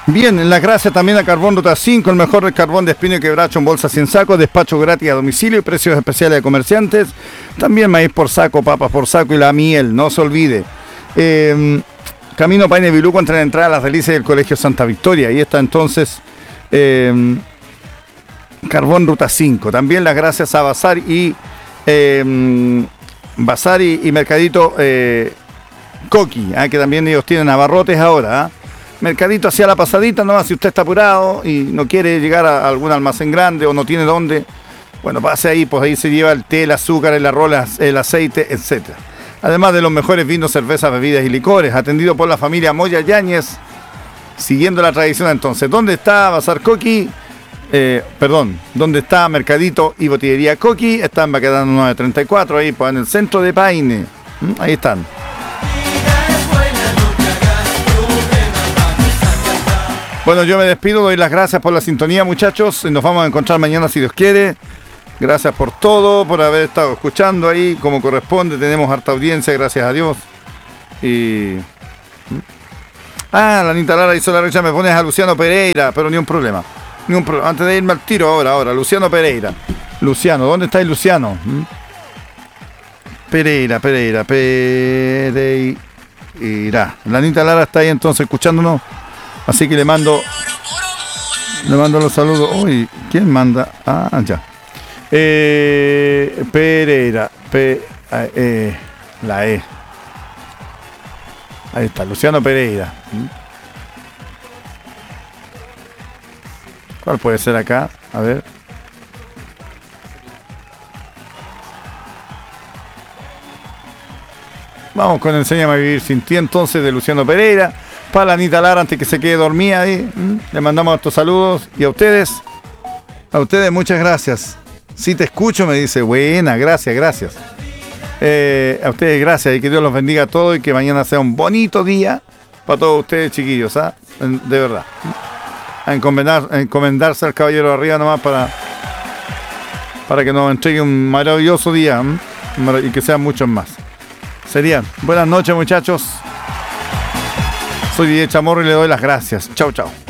Bien, las gracias también a Carbón Ruta 5, el mejor del carbón de espino y quebracho en bolsas 100 sacos, despacho gratis a domicilio y precios especiales de comerciantes. También maíz por saco, papas por saco y la miel, no se olvide. Camino Paine Vilú contra la entrada a las delicias del Colegio Santa Victoria. Ahí está entonces Carbón Ruta 5. También las gracias a Bazar y Mercadito Coqui, que también ellos tienen abarrotes ahora. Mercadito hacia la pasadita, nomás si usted está apurado y no quiere llegar a algún almacén grande o no tiene dónde, bueno, pase ahí, pues ahí se lleva el té, el azúcar, el arroz, el aceite, etc. Además de los mejores vinos, cervezas, bebidas y licores, atendido por la familia Moya Yáñez, siguiendo la tradición entonces. ¿Dónde está Bazar Coqui? ¿Dónde está Mercadito y Botillería Coqui? Está en Baquedano 934, ahí pues en el centro de Paine. Ahí están. Bueno, yo me despido, doy las gracias por la sintonía, muchachos. Nos vamos a encontrar mañana si Dios quiere. Gracias por todo, por haber estado escuchando ahí como corresponde. Tenemos harta audiencia, gracias a Dios. Y... la Anita Lara hizo la recha, me pones a Luciano Pereira, pero ni un problema. Antes de irme al tiro ahora, Luciano Pereira. Luciano, ¿dónde estáis, Luciano? Pereira. La Anita Lara está ahí entonces escuchándonos. Así que le mando los saludos. Uy, ¿quién manda? Ya. Pereira. La E. Ahí está, Luciano Pereira. ¿Cuál puede ser acá? A ver. Vamos con Enséñame a vivir sin ti entonces de Luciano Pereira. Para la Anita Lara antes que se quede dormida ahí. Le mandamos estos saludos. Y a ustedes muchas gracias. Si te escucho, me dice, buena, gracias. A ustedes gracias y que Dios los bendiga a todos y que mañana sea un bonito día para todos ustedes, chiquillos, de verdad. A encomendarse al caballero de arriba nomás para que nos entregue un maravilloso día y que sean muchos más. Serían. Buenas noches, muchachos. Soy Didier Chamorro y le doy las gracias. Chau.